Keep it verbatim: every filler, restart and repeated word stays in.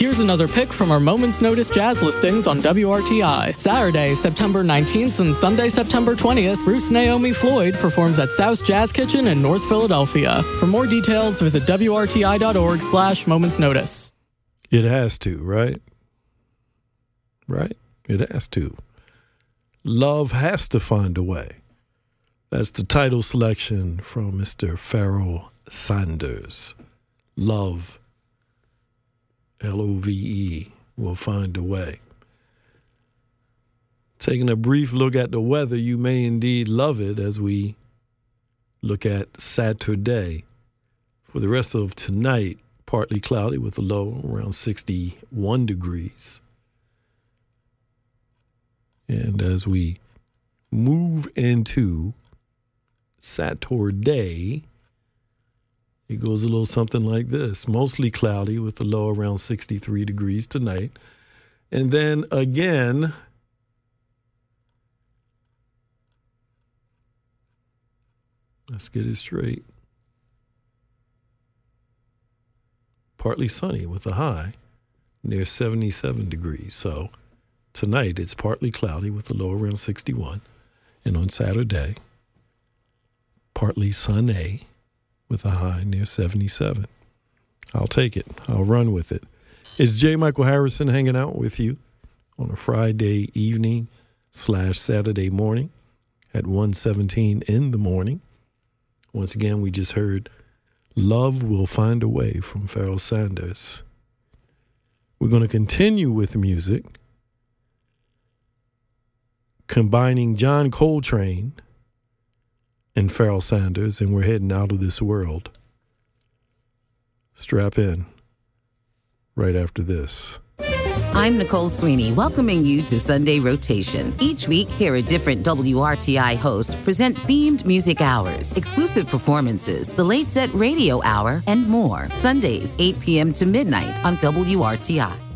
Here's another pick from our Moment's Notice jazz listings on W R T I. Saturday, September nineteenth and Sunday, September twentieth, Bruce Naomi Floyd performs at South Jazz Kitchen in North Philadelphia. For more details, visit W R T I dot org slash Moment's Notice. It has to, right? Right? It has to. Love has to find a way. That's the title selection from Mister Pharoah Sanders. Love, L O V E, will find a way. Taking a brief look at the weather, you may indeed love it as we look at Saturday. For the rest of tonight, partly cloudy with a low around sixty-one degrees. And as we move into Saturday, it goes a little something like this. Mostly cloudy with a low around sixty-three degrees tonight. And then again, let's get it straight. Partly sunny with a high near seventy-seven degrees. So tonight it's partly cloudy with a low around sixty-one. And on Saturday, partly sunny with a high near seventy-seven. I'll take it. I'll run with it. It's J. Michael Harrison hanging out with you on a Friday evening slash Saturday morning at one seventeen in the morning. Once again, we just heard Love Will Find a Way from Pharoah Sanders. We're going to continue with music, combining John Coltrane and Pharoah Sanders, and we're heading out of this world. Strap in right after this. I'm Nicole Sweeney, welcoming you to Sunday Rotation. Each week, hear a different W R T I host present themed music hours, exclusive performances, the Late Set Radio Hour, and more. Sundays, eight p.m. to midnight on W R T I.